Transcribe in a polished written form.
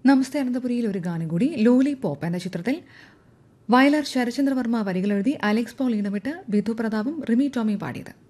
നമസ്തേ അനന്തപുരിയിൽ ഒരു ഗാനം കൂടി. ലോലി പോപ്പ് എന്ന ചിത്രത്തിൽ വയലാർ ശരചന്ദ്രവർമ്മ വരികളെഴുതി അലക്സ് പോൾ ഈണമിട്ട് വിധു പ്രതാപും റിമി ടോമിയും പാടിയത്.